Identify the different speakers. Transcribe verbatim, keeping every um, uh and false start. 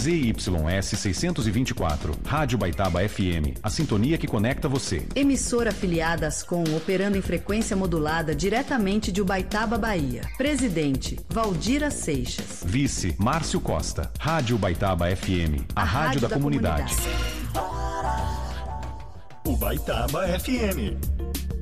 Speaker 1: Z Y S seiscentos e vinte e quatro, Rádio Baitaba F M, a sintonia que conecta você.
Speaker 2: Emissora afiliada à Ascom, operando em frequência modulada diretamente de Ubaitaba, Bahia. Presidente, Valdira Seixas.
Speaker 1: Vice, Márcio Costa. Rádio Baitaba F M, a, a rádio, rádio da, da comunidade.
Speaker 3: comunidade. Ubaitaba F M.